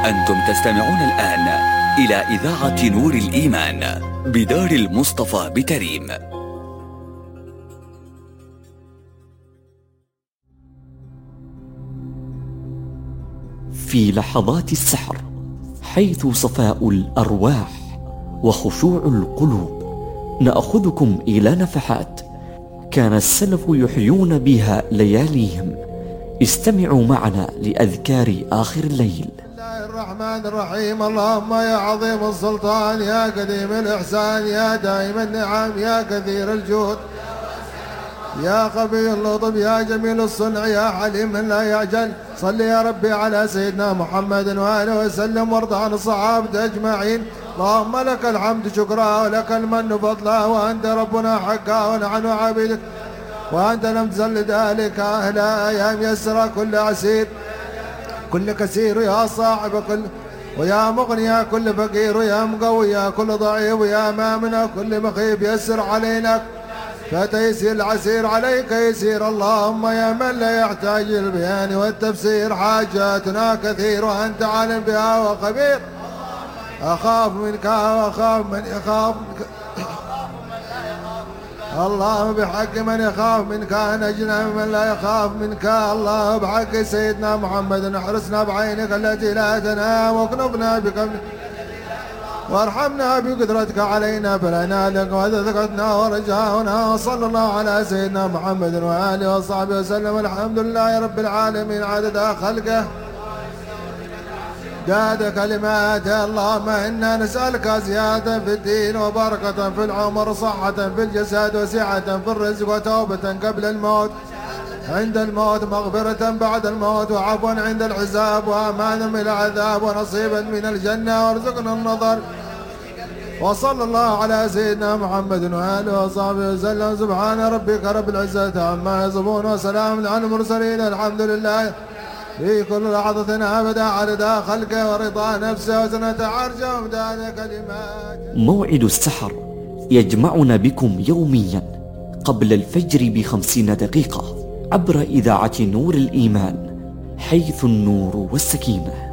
أنتم تستمعون الآن إلى إذاعة نور الإيمان بدار المصطفى بتريم. في لحظات السحر، حيث صفاء الأرواح وخشوع القلوب، نأخذكم إلى نفحات كان السلف يحيون بها لياليهم. استمعوا معنا لأذكار آخر الليل. بسم الله الرحمن الرحيم. اللهم يا عظيم السلطان، يا قديم الإحسان، يا دائم النعم، يا كثير الجود، يا خفي اللطف، يا جميل الصنع، يا حليم لا يعجل. صل يا ربي على سيدنا محمد وآله وسلم، وارض عن الصحابة أجمعين. اللهم لك الحمد شكرا، ولك المن فضلا، وأنت ربنا حقا، ونحن عبيدك، وأنت لم تزل ذلك أهل أيام. يسر كل عسير، كل كثير يا صاحب كل، ويا مغني يا كل فقير، يا مقوي يا كل ضعيف، يا مامن كل مخيب. يسر علينا فتيسير العسير عليك يسير. اللهم يا من لا يحتاج البيان والتفسير، حاجاتنا كثير وأنت عالم بها وخبير. أخاف منك وأخاف من يخاف منك، الله بحق من يخاف منك نجنا من لا يخاف منك. الله بحق سيدنا محمد احرسنا بعينك التي لا تنام، واكنفنا بك وارحمنا بقدرتك علينا فلنا لك وثقتنا ورجاؤنا. وصلى الله على سيدنا محمد وآله وصحبه وسلم. الحمد لله رب العالمين عدد خلقه جاد كلماته. اللهم إنا نسألك زيادة في الدين، وبركة في العمر، صحة في الجسد، وسعة في الرزق، وتوبة قبل الموت، عند الموت، مغفرة بعد الموت، وعفوا عند الحساب، وأمانا من العذاب، ونصيبا من الجنة، وارزقنا النظر. وصلى الله على سيدنا محمد وآله وصحبه وسلم. سبحان ربك رب العزة عما يصفون، وسلام على المرسلين. الحمد لله في كل لحظة أبدا عدد خلقه ورضا نفسه وزنة عرشه ومداد كلمات. موعد السحر يجمعنا بكم يوميا قبل الفجر ب50 دقيقة عبر إذاعة نور الإيمان، حيث النور والسكينة.